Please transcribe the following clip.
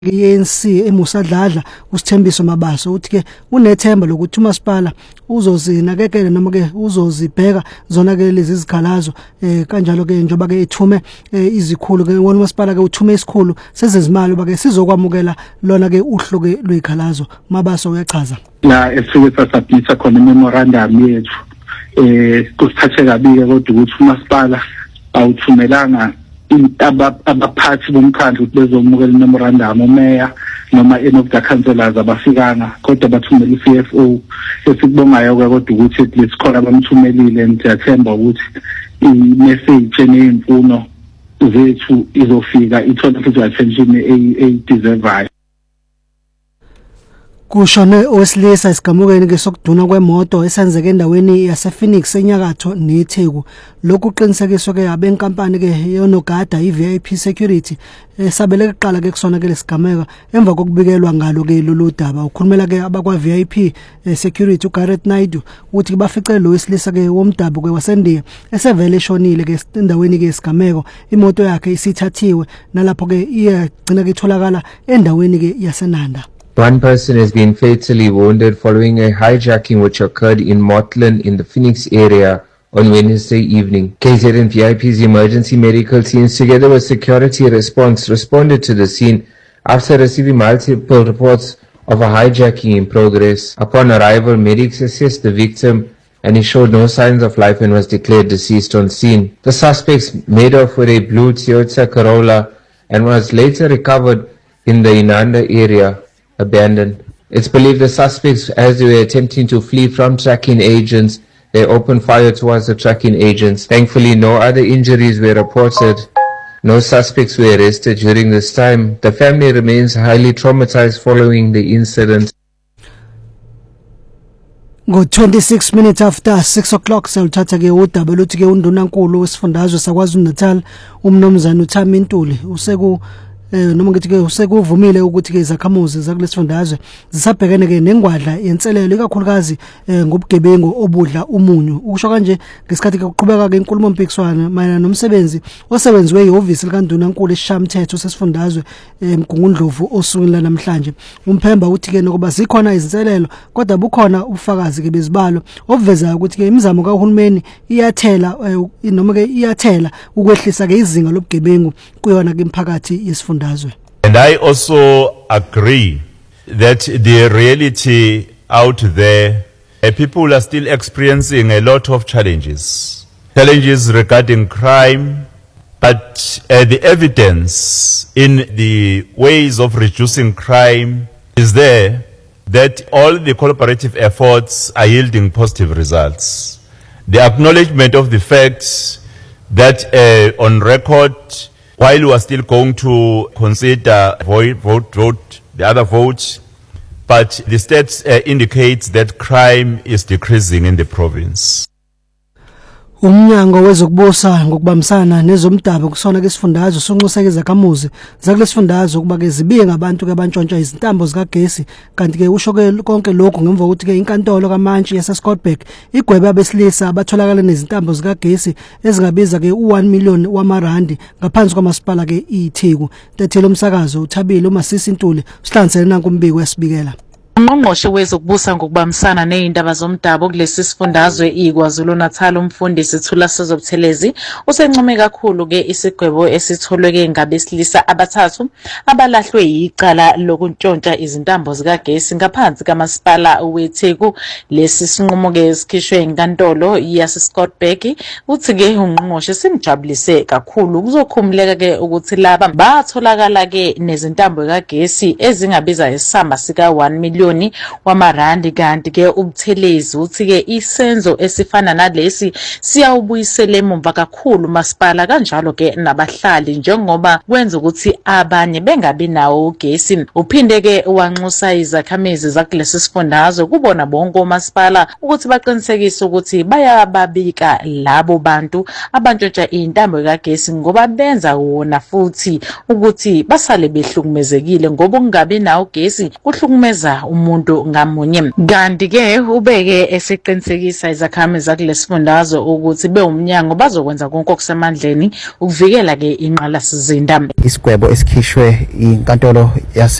ANC emusadladla uSithembiso Mabaso uthi ke unethemba lokuthi umasipala uzozinakekela noma ke uzozibheka zona ke lezi zikhalazo kanjalo ke njoba ke ethume izikhulu ke wona umasipala ke uthume isikhulu sezezimali bake sizokwamukela lona ke uhlu ke lwezikhalazo. Mabaso uyachaza la esuke sasabhisa khona memorandum yethu kusithathe kabike kodwa ukuthi umasipala awuthumelanga abaphathi bomkhandlu bezomukela memorandum umeya noma any of the councillors abafikanga kodwa bathumela iCFO esikubongayo kodwa ukuthi lesikhona abamthumelile ngiyathemba ukuthi i-message neimfuno zethu izofika ithola futhi attention eyideservayo. Kushone owesilisa isigamukeni ke sokuduna kwemoto esenzeke endaweni yasePhoenix enyakatho neTheku. Lokhu qinisekiswa ke abenkampani ke yonogada iVIP Security esabele kuqala ke kusona ke lesigameko emva kokubikelwa ngalo ke lolu daba. Ukhulumela ke abakwa VIP Security uGareth Naidu uthi bafice lo wesilisa ke womdabu ke waseNdiya esevele eshonile ke endaweni ke isigameko. Imoto yakhe isithathiwe nalapho ke iyagcina ke itholakala endaweni ke yaseNanda. One person has been fatally wounded following a hijacking which occurred in Mortland in the Phoenix area on Wednesday evening. KZN VIP's emergency medical teams together with security response responded to the scene after receiving multiple reports of a hijacking in progress. Upon arrival, medics assessed the victim and he showed no signs of life and was declared deceased on scene. The suspects made off with a blue Toyota Corolla and was later recovered in the Inanda area. Abandoned. It's believed the suspects, as they were attempting to flee from tracking agents, they opened fire towards the tracking agents. Thankfully, no other injuries were reported. No suspects were arrested during this time. The family remains highly traumatized following the incident. Go 26 minutes after 6 o'clock seluthatha ke udaba luthi ke undunankulu wesifundazwe saKwaZulu-Natal umnomzana uThami Ntuli useku noma ngithi ke usekuvumile ukuthi ke izakhamuzi zakulesifundazwe zisabhekene ke nengwadla yenselelo ikakhulukazi ngobugebengu obudla umunyu. Ukusho kanje ngesikhathi ke kuqhubeka ke inkulumo mpikiswana mayelana nomsebenzi osebenziwe ihhovisi likaNdunankulu eShamthetho sesifundazwe eMgungundlovu osukwini namhlanje. Umphemba uthi ke nokuba zikhona izinselelo kodwa bukhona ubufakazi ke bezibalo obuveza ukuthi ke imizamo kaHulumeni iyathela noma ke iyathela ukwehlisa ke izinga lobugebengu kuyona ke imphakathi yesifundazwe. And I also agree that the reality out there, people are still experiencing a lot of challenges regarding crime, but the evidence in the ways of reducing crime is there that all the collaborative efforts are yielding positive results. The acknowledgement of the fact that on record, while we are still going to consider vote, the other votes, but the stats indicates that crime is decreasing in the province. Umnyango wezokubusa ngokubambisana nezomdabu kusona ke isifundazwe sonxuseke izakhamuzi zakulesifundazwe ukuba ke zibiye ngabantu ke abantshontsha izintambo zikagesi kanti ke usho ke konke lokho ngemva kokuthi ke inkantolo kaMantshi yaseScottburg igwebe abesilisa abatholakala nezintambo zikagesi ezingabiza ke u1 million wamarandi ngaphansi kwamasipala ke iTheku. Tethelo umsakazo uThabile uMasisi Ntuli sihlanzele nanku umbiko yasibikela. Ungqongqoshe wezokubusa ngokubambisana nezindaba zomdabu kulesi sifundazwe iKwaZulu-Natal umfundisi Thula Sizobuthelezi usencome kakhulu ke isigwebo esitholwe ke ngabesilisa abathathu abalahlwe icala lokuntshontsha izintambo zikagesi ngaphansi kamasipala weTheku. Lesi sinqumo ke sikhishwe inkantolo yaseScottburg. Uthi ke ungqongqoshe simjabulise kakhulu kuzokhumuleka ke ukuthi laba batholakala ke nezintambo zikagesi ezingabiza isamba sika 1 million wamarandi kanti ke ubuthelezi uthi ke isenzo esifana nalesi siyawubuyisela emumva kakhulu masipala kanjalo ke nabahlali njengoba kwenza ukuthi abanye bengabi nawo ugesi. Uphinde ke wanxusa izakhamizi zakulesi sifundazwe kubona bonke omasipala ukuthi baqinisekise ukuthi bayababika labo bantu abantshontsha intambo kagesi ngoba benza wona futhi ukuthi basale behlukumezekile ngoba ungabi nawo ugesi kuhlukumeza umuntu ngamunye. Kanti ke ubeke esiqinisekisa izakhamizi zakulesifundazwe ukuthi bewumnyango bazokwenza konke okusemandleni ukuvikela ke inqalasizinda. Isigwebo esikhishwe inkantolo